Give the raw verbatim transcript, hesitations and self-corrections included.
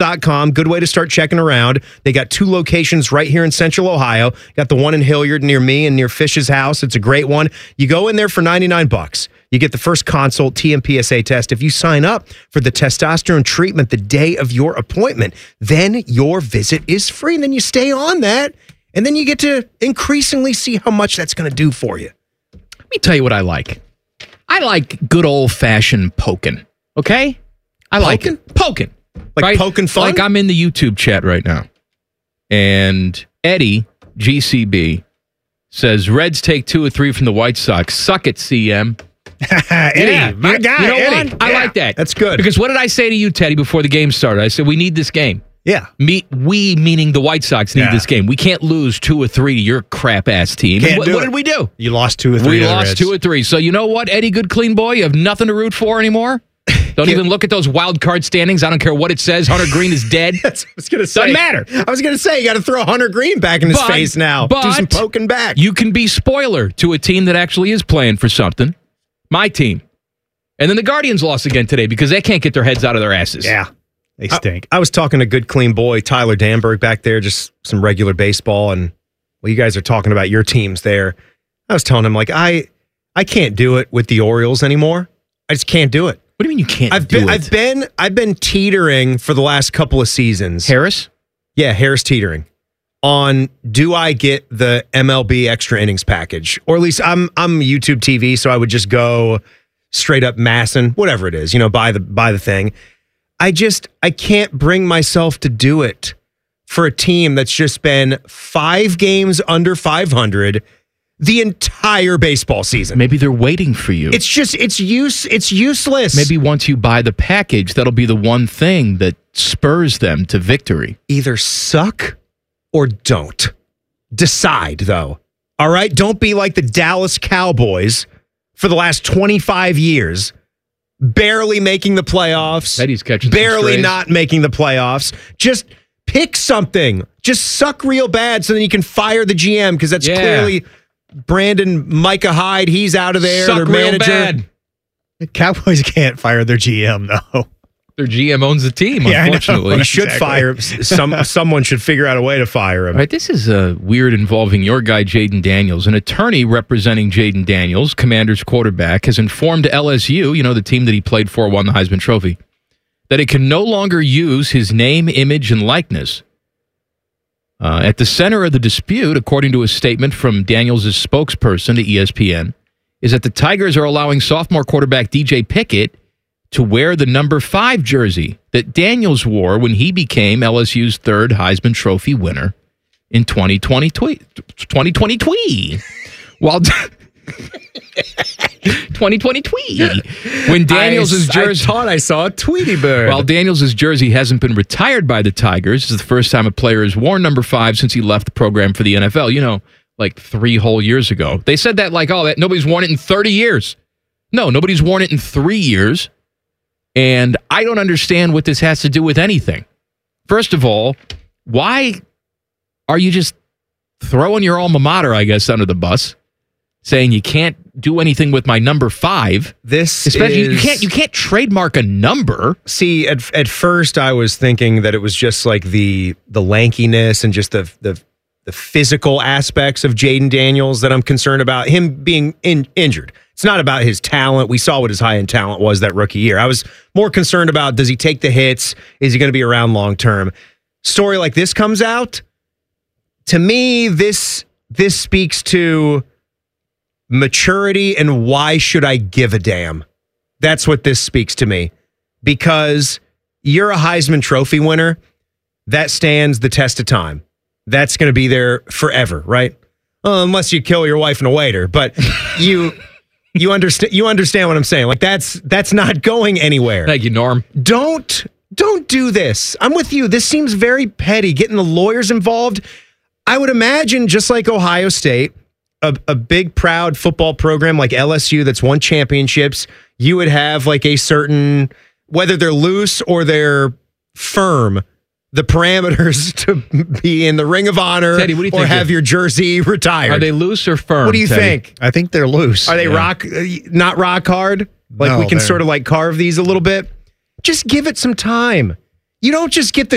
dot com. Good way to start checking around. They got two locations right here in Central Ohio. Got the one in Hilliard near me and near Fish's house. It's a great one. You go in there for ninety-nine bucks. You get the first consult T M P S A test. If you sign up for the testosterone treatment the day of your appointment, then your visit is free. And then you stay on that, and then you get to increasingly see how much that's going to do for you. Let me tell you what I like. I like good old-fashioned poking, okay? I like Poking? it. Poking. Like right? poking fun? Like I'm in the YouTube chat right now. And Eddie, G C B, says, Reds take two or three from the White Sox. Suck it, C M. Eddie, yeah, my you, guy, you know Eddie. What? I Yeah, like that. That's good. Because what did I say to you, Teddy, before the game started? I said, we need this game. Yeah. Me, we, meaning the White Sox, need Yeah. this game. We can't lose two or three to your crap-ass team. Can't what do what it. did we do? You lost two or three. We to the lost Reds. two or three. So you know what, Eddie, good clean boy? You have nothing to root for anymore? Don't Give- even look at those wild card standings. I don't care what it says. Hunter Green is dead. That's what I was going to say. Doesn't matter. I was going to say, you got to throw Hunter Green back in his But- face now. but Do some poking back. You can be spoiler to a team that actually is playing for something. My team. And then the Guardians lost again today because they can't get their heads out of their asses. Yeah. They stink. I, I was talking to good clean boy Tyler Danberg back there, just some regular baseball, and well, you guys are talking about your teams there. I was telling him like I I can't do it with the Orioles anymore. I just can't do it. What do you mean you can't I've do been it? I've been I've been teetering for the last couple of seasons. Harris? Yeah, Harris teetering on do I get the M L B extra innings package, or at least I'm I'm YouTube T V, so I would just go straight up Masson, whatever it is, you know, buy the buy the thing. I just, I can't bring myself to do it for a team that's just been five games under five hundred the entire baseball season. Maybe they're waiting for you. It's just, it's use, it's useless. Maybe once you buy the package, that'll be the one thing that spurs them to victory. Either suck or don't. Decide, though. All right? Don't be like the Dallas Cowboys for the last twenty-five years. Barely making the playoffs. Eddie's catching some Barely strays. not making the playoffs. Just pick something. Just suck real bad so then you can fire the G M because that's Yeah. clearly Brandon Micah Hyde. He's out of there. Suck Their real manager. bad. The Cowboys can't fire their G M, though. Their G M owns the team, Yeah, I know. unfortunately. He should Exactly. fire some. Someone should figure out a way to fire him. All right, this is uh, weird involving your guy, Jaden Daniels. An attorney representing Jaden Daniels, Commanders quarterback, has informed L S U, you know, the team that he played for, won the Heisman Trophy, that it can no longer use his name, image, and likeness. Uh, at the center of the dispute, according to a statement from Daniels' spokesperson to E S P N, is that the Tigers are allowing sophomore quarterback D J Pickett to wear the number five jersey that Daniels wore when he became L S U's third Heisman Trophy winner in twenty twenty tweet. twenty twenty tweet. While twenty twenty tweet. When Daniels' I, jersey I thought I saw a Tweety Bird. While Daniels' jersey hasn't been retired by the Tigers, this is the first time a player has worn number five since he left the program for the N F L. You know, like three whole years ago. They said that like, oh, that nobody's worn it in thirty years. No, nobody's worn it in three years. And I don't understand what this has to do with anything. First of all, why are you just throwing your alma mater, I guess, under the bus, saying you can't do anything with my number five? This Especially is, you can't you can't trademark a number. See, at at first I was thinking that it was just like the the lankiness and just the the the physical aspects of Jaden Daniels that I'm concerned about. Him being in, injured. It's not about his talent. We saw what his high-end talent was that rookie year. I was more concerned about, does he take the hits? Is he going to be around long-term? Story like this comes out. To me, this this speaks to maturity and why should I give a damn? That's what this speaks to me. Because you're a Heisman Trophy winner. That stands the test of time. That's going to be there forever, right? Well, unless you kill your wife and a waiter. But you... You understand you understand what I'm saying. Like that's that's not going anywhere. Thank you, Norm. Don't don't do this. I'm with you. This seems very petty. Getting the lawyers involved. I would imagine just like Ohio State, a, a big proud football program like L S U that's won championships, you would have like a certain, whether they're loose or they're firm, the parameters to be in the Ring of Honor Teddy, what do you or think have of- your jersey retired. Are they loose or firm? What do you Teddy? think? I think they're loose. Are they Yeah. rock, uh, not rock hard? Like No, we can they're- sort of like carve these a little bit? Just give it some time. You don't just get the